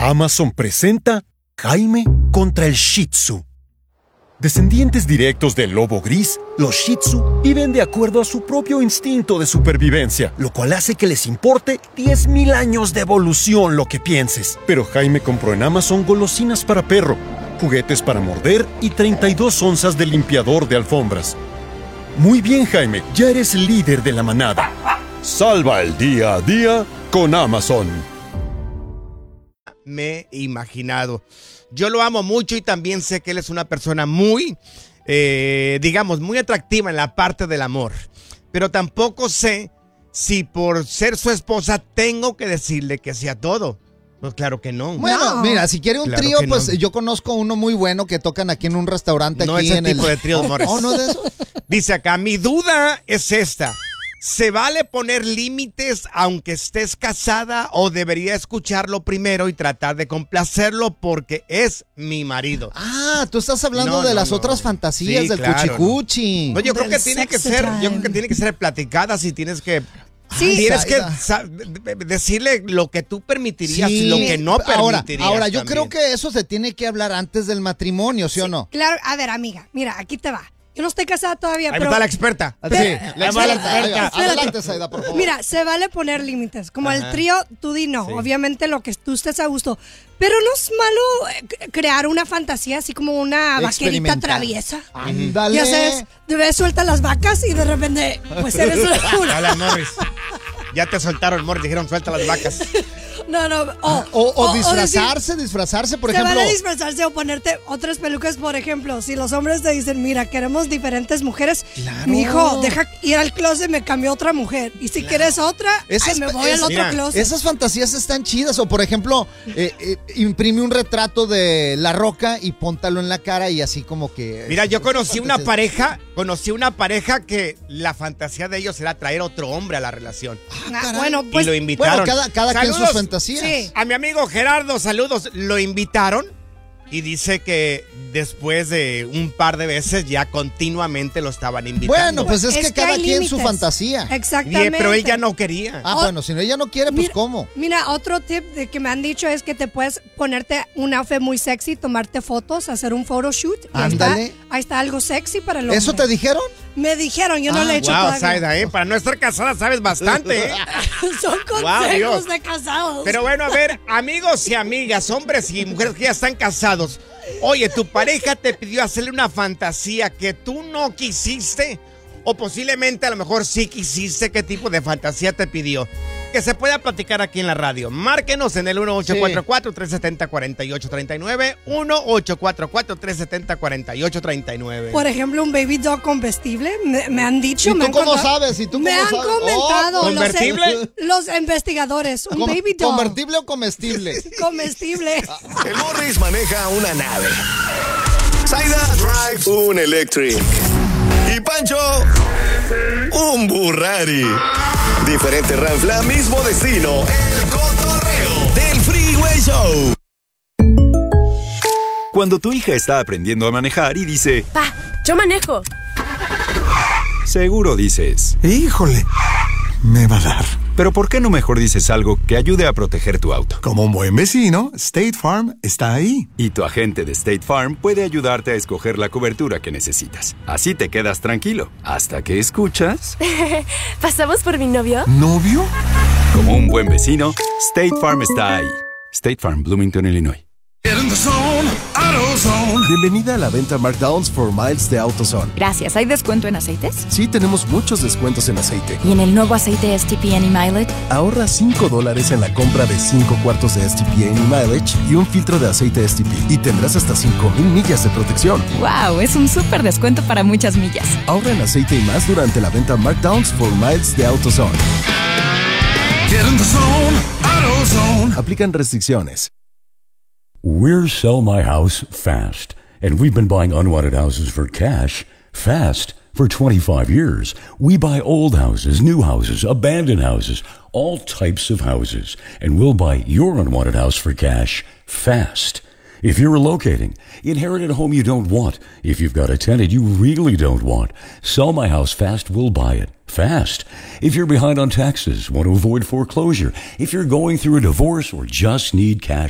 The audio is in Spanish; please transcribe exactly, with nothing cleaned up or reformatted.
Amazon presenta Jaime contra el Shih Tzu. Descendientes directos del lobo gris, los Shih Tzu viven de acuerdo a su propio instinto de supervivencia, lo cual hace que les importe diez mil años de evolución lo que pienses. Pero Jaime compró en Amazon golosinas para perro, juguetes para morder y treinta y dos onzas de limpiador de alfombras. Muy bien, Jaime, ya eres líder de la manada. Salva el día a día con Amazon. Me he imaginado. Yo lo amo mucho y también sé que él es una persona muy, eh, digamos, muy atractiva en la parte del amor. Pero tampoco sé si por ser su esposa tengo que decirle que sea todo. Pues claro que no. Bueno, no. mira, si quiere un Claro trío, pues no. yo conozco uno muy bueno que tocan aquí en un restaurante No aquí ese en tipo el... de tríos, Morris. ¿Oh, no de eso? Dice acá, mi duda es esta. ¿Se vale poner límites aunque estés casada o debería escucharlo primero y tratar de complacerlo porque es mi marido? Ah, tú estás hablando No, de no, las no. otras fantasías Sí, del claro, cuchicuchi. No, yo creo Del que tiene que sexy ser, time. yo creo que tiene que ser platicada si tienes que Sí. tienes que Zaida. sa- de- de- decirle lo que tú permitirías Sí. y lo que no ahora, permitirías. ahora yo también. creo que eso se tiene que hablar antes del matrimonio, ¿sí, o no? Claro, a ver, amiga, mira, aquí te va. Yo no estoy casada todavía, Ahí pero... está la experta. Sí, Pero- la Ahí va la experta. experta. Espérate. Adelante, Zaida, por favor. Mira, se vale poner límites. Como Ajá. el trío, tú di no. Sí. Obviamente lo que tú estés a gusto. Pero no es malo eh, c- crear una fantasía así como una vaquerita Experimentar. traviesa. Ándale. Ya sabes, de vez sueltas las vacas y de repente, pues eres una... Hola, Morris. Ya te soltaron, Morris. Dijeron, suelta las vacas. No, no. O, O, o decir, disfrazarse, disfrazarse, por se ejemplo. vale disfrazarse o ponerte otras pelucas, por ejemplo. Si los hombres te dicen, mira, queremos diferentes mujeres, Claro. mi hijo, deja ir al closet, me cambió otra mujer. Y si quieres otra, Esas- ay, me voy al es- otro mira, closet. Esas fantasías están chidas. O por ejemplo, eh, eh, imprime un retrato de La Roca y póntalo en la cara y así como que... Mira, yo esas conocí una fantasías. pareja, conocí una pareja que la fantasía de ellos era traer otro hombre a la relación. Ah, caray. bueno, Y pues lo invitaron. Bueno, cada, cada quien sus Saludos fantasías. Sí. A mi amigo Gerardo, saludos. Lo invitaron y dice que después de un par de veces ya continuamente lo estaban invitando. Bueno, pues es, Es que que cada hay quien su límites. fantasía. Y, Exactamente. pero él ya no quería. Ah, O- bueno, si no ella no quiere, pues Mira, ¿cómo? Mira, otro tip de que me han dicho es que te puedes ponerte un outfit muy sexy, tomarte fotos, hacer un photoshoot. y ahí está- Ándale. Ahí está algo sexy para el hombre. ¿Eso te dijeron? Me dijeron, yo no Ah, lo he hecho Wow, todavía. Zaida, ¿eh? Para no estar casada sabes bastante, ¿eh? Son Wow, consejos Dios. de casados. Pero bueno, a ver, amigos y amigas, hombres y mujeres que ya están casados. Oye, tu pareja te pidió hacerle una fantasía que tú no quisiste. O posiblemente a lo mejor sí quisiste. ¿Qué tipo de fantasía te pidió? Que se pueda platicar aquí en la radio. Márquenos en el uno ocho cuatro cuatro, tres siete cero, cuatro ocho tres nueve. uno ocho cuatro cuatro, tres siete cero, cuatro ocho tres nueve. Por ejemplo, un baby doll con vestible. Me, me han dicho. ¿Y me tú han cómo contado- sabes? ¿Y tú me cómo han sabes? comentado. Oh, ¿convertible? Los, los investigadores. Un Com- baby doll. ¿Convertible o comestible? Comestible. El Morris maneja una nave. Zaida drives un electric. Y Pancho, un Burrari. Diferente ranfla, mismo destino. El cotorreo del Freeway Show. Cuando tu hija está aprendiendo a manejar y dice, Pa, yo manejo. seguro dices, Híjole, me va a dar. pero ¿por qué no mejor dices algo que ayude a proteger tu auto? Como un buen vecino, State Farm está ahí. Y tu agente de State Farm puede ayudarte a escoger la cobertura que necesitas. Así te quedas tranquilo, hasta que escuchas... ¿Pasamos por mi novio? ¿Novio? Como un buen vecino, State Farm está ahí. State Farm, Bloomington, Illinois. Bienvenida a la venta Markdowns for Miles de AutoZone. Gracias. ¿Hay descuento en aceites? Sí, tenemos muchos descuentos en aceite. ¿Y en el nuevo aceite S T P Any Mileage? Ahorra cinco dólares en la compra de cinco cuartos de S T P Any Mileage y un filtro de aceite S T P. Y tendrás hasta cinco mil millas de protección. ¡Wow! Es un súper descuento para muchas millas. Ahorra en aceite y más durante la venta Markdowns for Miles de AutoZone. Aplican restricciones. We're Sell My House Fast, and we've been buying unwanted houses for cash fast for twenty-five years. We buy old houses, new houses, abandoned houses, all types of houses, and we'll buy your unwanted house for cash fast. If you're relocating, inherited a home you don't want, if you've got a tenant you really don't want, Sell My House Fast will buy it fast. If you're behind on taxes, want to avoid foreclosure, if you're going through a divorce or just need cash